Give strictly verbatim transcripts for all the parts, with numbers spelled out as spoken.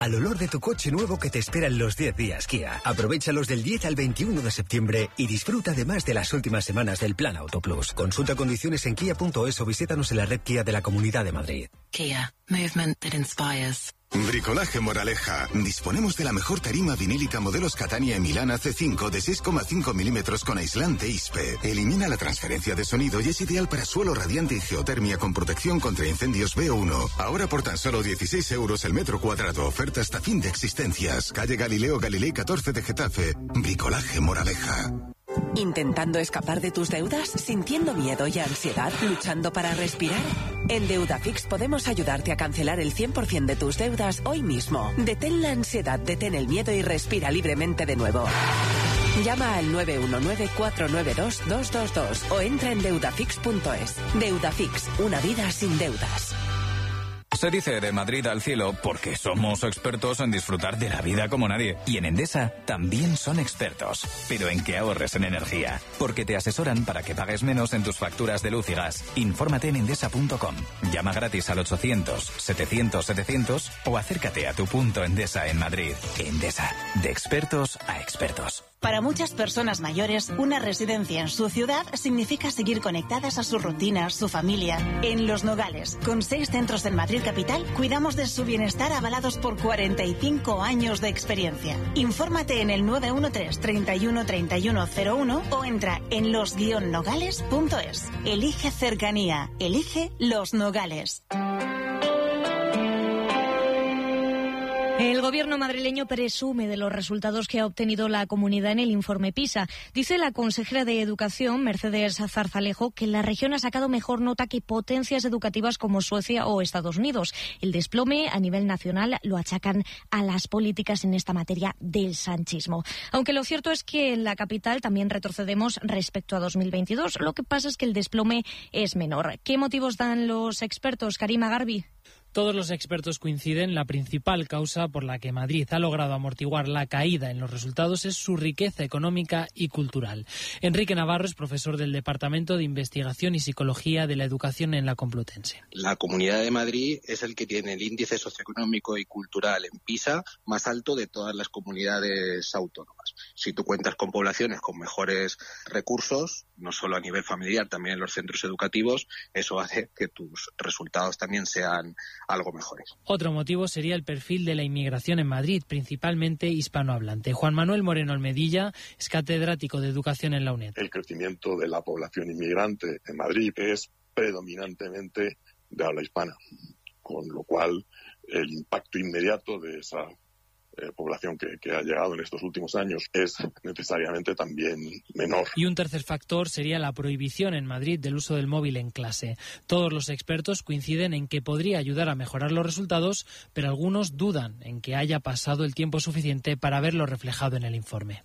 al olor de tu coche nuevo que te esperan los diez días Kia. Aprovéchalos del diez al veintiuno de septiembre y disfruta además de las últimas semanas del Plan Auto Plus. Consulta condiciones en kia punto es o visítanos en la red Kia de la Comunidad de Madrid. Kia. Movement that inspires. Bricolaje Moraleja. Disponemos de la mejor tarima vinílica modelos Catania y Milana C cinco de seis coma cinco milímetros con aislante I S P E. Elimina la transferencia de sonido y es ideal para suelo radiante y geotermia con protección contra incendios B O uno. Ahora por tan solo dieciséis euros el metro cuadrado. Oferta hasta fin de existencias. Calle Galileo Galilei catorce de Getafe. Bricolaje Moraleja. ¿Intentando escapar de tus deudas? ¿Sintiendo miedo y ansiedad? ¿Luchando para respirar? En Deudafix podemos ayudarte a cancelar el cien por ciento de tus deudas hoy mismo. Detén la ansiedad, detén el miedo y respira libremente de nuevo. Llama al nueve uno nueve, cuatro nueve dos, dos dos dos o entra en deudafix punto es. Deudafix, una vida sin deudas. Se dice de Madrid al cielo porque somos expertos en disfrutar de la vida como nadie. Y en Endesa también son expertos, pero en que ahorres en energía. Porque te asesoran para que pagues menos en tus facturas de luz y gas. Infórmate en endesa punto com. Llama gratis al ochocientos, setecientos, setecientos o acércate a tu punto Endesa en Madrid. Endesa, de expertos a expertos. Para muchas personas mayores, una residencia en su ciudad significa seguir conectadas a sus rutinas, su familia. En Los Nogales, con seis centros en Madrid capital, cuidamos de su bienestar avalados por cuarenta y cinco años de experiencia. Infórmate en el nueve uno tres, treinta y uno, treinta y uno cero uno o entra en los guion nogales punto es. Elige cercanía. Elige Los Nogales. El gobierno madrileño presume de los resultados que ha obtenido la comunidad en el informe PISA. Dice la consejera de Educación, Mercedes Zarzalejo, que la región ha sacado mejor nota que potencias educativas como Suecia o Estados Unidos. El desplome a nivel nacional lo achacan a las políticas en esta materia del sanchismo. Aunque lo cierto es que en la capital también retrocedemos respecto a dos mil veintidós. Lo que pasa es que el desplome es menor. ¿Qué motivos dan los expertos? Karima Garbi. Todos los expertos coinciden, la principal causa por la que Madrid ha logrado amortiguar la caída en los resultados es su riqueza económica y cultural. Enrique Navarro es profesor del Departamento de Investigación y Psicología de la Educación en la Complutense. La Comunidad de Madrid es el que tiene el índice socioeconómico y cultural en PISA más alto de todas las comunidades autónomas. Si tú cuentas con poblaciones con mejores recursos, no solo a nivel familiar, también en los centros educativos, eso hace que tus resultados también sean algo mejores. Otro motivo sería el perfil de la inmigración en Madrid, principalmente hispanohablante. Juan Manuel Moreno Almedilla es catedrático de Educación en la UNED. El crecimiento de la población inmigrante en Madrid es predominantemente de habla hispana, con lo cual el impacto inmediato de esa Eh, población que, que ha llegado en estos últimos años es necesariamente también menor. Y un tercer factor sería la prohibición en Madrid del uso del móvil en clase. Todos los expertos coinciden en que podría ayudar a mejorar los resultados, pero algunos dudan en que haya pasado el tiempo suficiente para verlo reflejado en el informe.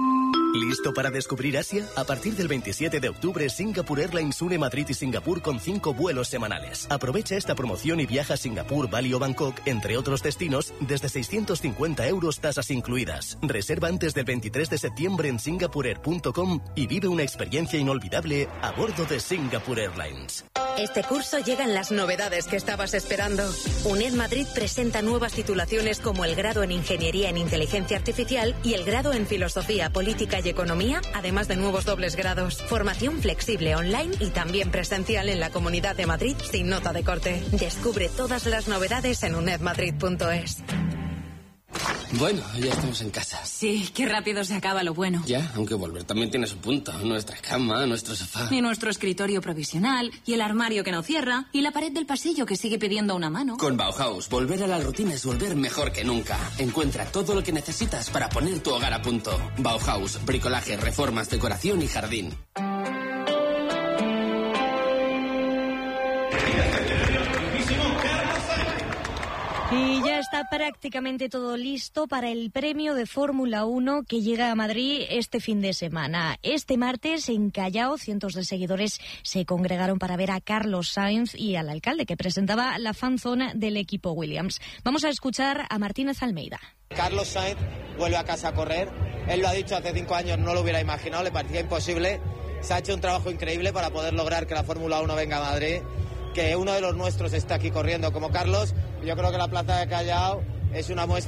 ¿Listo para descubrir Asia? A partir del veintisiete de octubre, Singapore Airlines une Madrid y Singapur con cinco vuelos semanales. Aprovecha esta promoción y viaja a Singapur, Bali o Bangkok, entre otros destinos, desde seiscientos cincuenta euros, tasas incluidas. Reserva antes del veintitrés de septiembre en singapore air punto com y vive una experiencia inolvidable a bordo de Singapore Airlines. Este curso llegan las novedades que estabas esperando. UNED Madrid presenta nuevas titulaciones como el grado en Ingeniería en Inteligencia Artificial y el grado en Filosofía, Política y Economía, además de nuevos dobles grados. Formación flexible online y también presencial en la Comunidad de Madrid sin nota de corte. Descubre todas las novedades en uned madrid punto es. Bueno, ya estamos en casa. Sí, qué rápido se acaba lo bueno. Ya, aunque volver también tiene su punto. Nuestra cama, nuestro sofá. Y nuestro escritorio provisional, y el armario que no cierra, y la pared del pasillo que sigue pidiendo una mano. Con Bauhaus, volver a la rutina es volver mejor que nunca. Encuentra todo lo que necesitas para poner tu hogar a punto. Bauhaus, bricolaje, reformas, decoración y jardín. Y ya está prácticamente todo listo para el premio de Fórmula uno que llega a Madrid este fin de semana. Este martes en Callao, cientos de seguidores se congregaron para ver a Carlos Sainz y al alcalde que presentaba la fanzone del equipo Williams. Vamos a escuchar a Martínez Almeida. Carlos Sainz vuelve a casa a correr. Él lo ha dicho hace cinco años, no lo hubiera imaginado, le parecía imposible. Se ha hecho un trabajo increíble para poder lograr que la Fórmula uno venga a Madrid, que uno de los nuestros está aquí corriendo como Carlos. Yo creo que la plaza de Callao es una muestra